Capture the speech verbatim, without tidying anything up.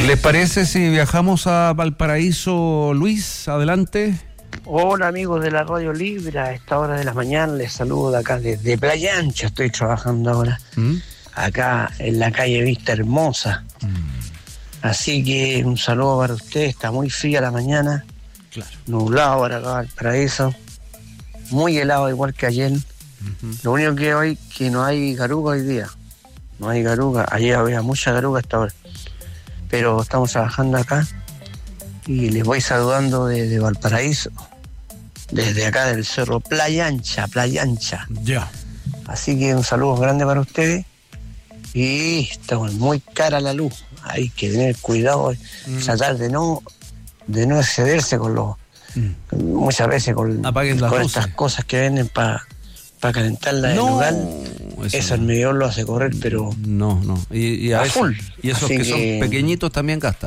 ¿Les parece si viajamos a Valparaíso, Luis? Adelante. Hola amigos de la Radio Libre, a esta hora de la mañana les saludo de acá desde Playa Ancha, estoy trabajando ahora, ¿Mm? acá en la calle Vista Hermosa. Mm. Así que un saludo para ustedes, está muy fría la mañana, claro. Nublado para acá Valparaíso, muy helado igual que ayer. Uh-huh. Lo único que hoy que no hay garuga hoy día, no hay garuga, ayer había mucha garuga hasta ahora, pero estamos trabajando acá y les voy saludando desde Valparaíso, desde acá del cerro Playa Ancha, Playa Ancha. Ya. Yeah. Así que un saludo grande para ustedes y estamos muy cara la luz, hay que tener cuidado, mm. tratar de no de no excederse con los mm. muchas veces con, con estas cosas que venden para pa calentarla no, en el lugar. Eso, eso el medidor lo hace correr, pero no, no. Y, y a, a veces, full. Y esos Así que, que son pequeñitos también gastan.